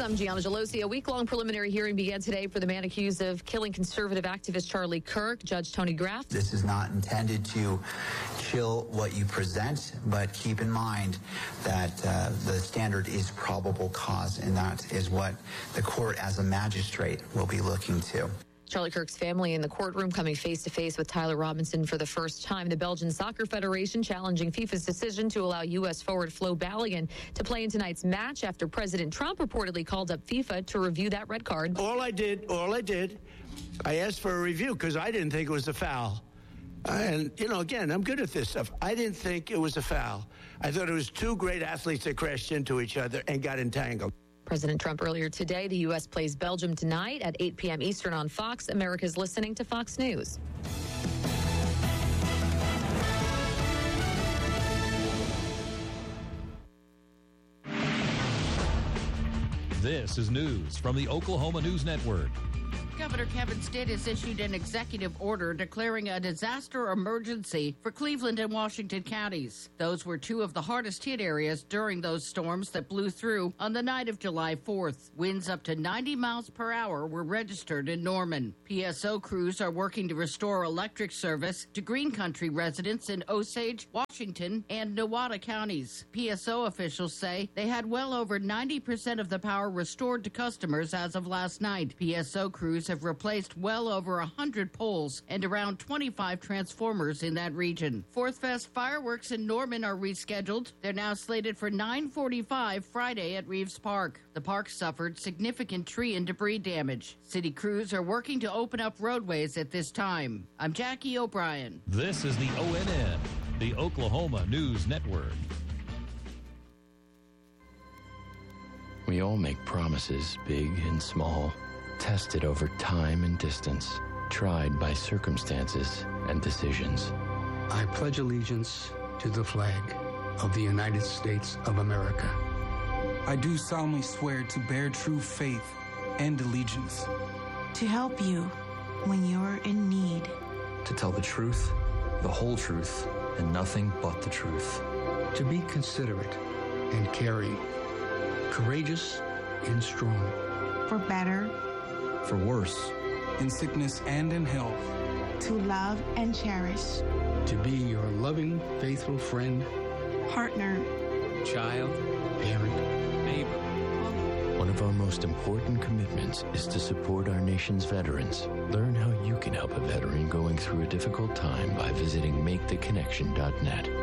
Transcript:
I'm Gianna Gelosi. A week-long preliminary hearing began today for the man accused of killing conservative activist Charlie Kirk. Judge Tony Graff. This is not intended to chill what you present, but keep in mind that the standard is probable cause, and that is what the court as a magistrate will be looking to. Charlie Kirk's family in the courtroom coming face-to-face with Tyler Robinson for the first time. The Belgian Soccer Federation challenging FIFA's decision to allow U.S. forward Flo Balogun to play in tonight's match after President Trump reportedly called up FIFA to review that red card. All I did, I asked for a review because I didn't think it was a foul. And, again, I'm good at this stuff. I didn't think it was a foul. I thought it was two great athletes that crashed into each other and got entangled. President Trump earlier today, the U.S. plays Belgium tonight at 8 p.m. Eastern on Fox. America's listening to Fox News. This is news from the Oklahoma News Network. Governor Kevin Stitt has issued an executive order declaring a disaster emergency for Cleveland and Washington counties. Those were two of the hardest hit areas during those storms that blew through on the night of July 4th. Winds up to 90 miles per hour were registered in Norman. PSO crews are working to restore electric service to Green Country residents in Osage, Washington, and Nowata counties. PSO officials say they had well over 90% of the power restored to customers as of last night. PSO crews have replaced well over 100 poles and around 25 transformers in that region. Fourth Fest fireworks in Norman are rescheduled. They're now slated for 9:45 Friday at Reeves Park. The park suffered significant tree and debris damage. City crews are working to open up roadways at this time. I'm Jackie O'Brien. This is the ONN, the Oklahoma News Network. We all make promises, big and small, tested over time and distance, tried by circumstances and decisions. I pledge allegiance to the flag of the United States of America. I do solemnly swear to bear true faith and allegiance. To help you when you're in need. To tell the truth, the whole truth, and nothing but the truth. To be considerate and caring, courageous and strong. For better, for worse, in sickness and in health. To love and cherish. To be your loving, faithful friend, partner, child, parent, neighbor. One of our most important commitments is to support our nation's veterans. Learn how you can help a veteran going through a difficult time by visiting MakeTheConnection.net.